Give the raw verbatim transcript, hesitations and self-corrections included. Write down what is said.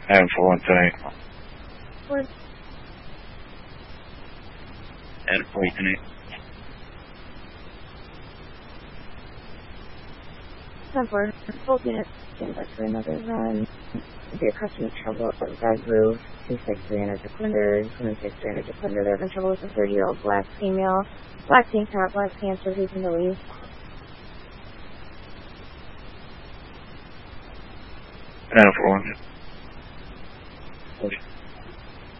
Adam four one tonight. Four. Adam four tonight. ten four. Both units stand by for another run. If you're customer trouble, guys move. two six three hundred to Plinder. two six three hundred to Plinder. They're having trouble with a thirty year old black female. Black tank top, black cancer, who's in the lead. Adam four one.